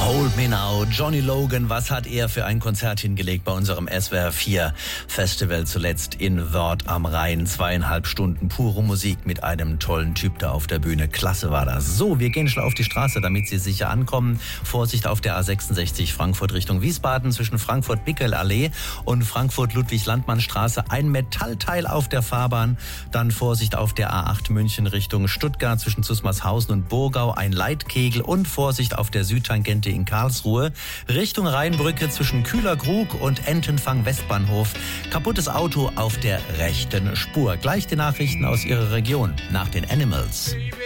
Hold Me Now, Johnny Logan, was hat er für ein Konzert hingelegt bei unserem SWR 4 Festival zuletzt in Wörth am Rhein. 2,5 Stunden pure Musik mit einem tollen Typ da auf der Bühne. Klasse war das. So, wir gehen schnell auf die Straße, damit Sie sicher ankommen. Vorsicht auf der A66 Frankfurt Richtung Wiesbaden zwischen Frankfurt-Bickel-Allee und Frankfurt-Ludwig-Landmann-Straße. Ein Metallteil auf der Fahrbahn. Dann Vorsicht auf der A8 München Richtung Stuttgart zwischen Zusmarshausen und Burgau. Ein Leitkegel und Vorsicht auf der Südtangente in Karlsruhe, Richtung Rheinbrücke zwischen Kühlerkrug und Entenfang Westbahnhof. Kaputtes Auto auf der rechten Spur. Gleich die Nachrichten aus Ihrer Region nach den Animals.